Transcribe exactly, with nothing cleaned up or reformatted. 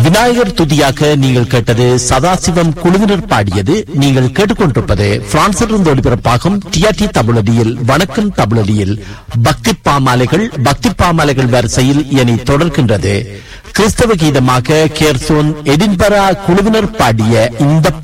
விநாயகர் துதியாக நீங்கள் கேட்டது சதாசிவம் குழுவினர் பாடியது. நீங்கள் கேட்டுக்கொண்டிருப்பது பிரான்சிலிருந்து ஒளிபரப்பாகும் டிஆர்டி தமிழொலியில் வணக்கம் தமிழொலியில் பக்தி பாமாலைகள் பக்தி பாமாலைகள் வரிசையில் இனி தொடர்கின்றது. கிறிஸ்தவ கீதமாக கேர்சோன் எடின்பரா குழுவினர் பாடிய இந்த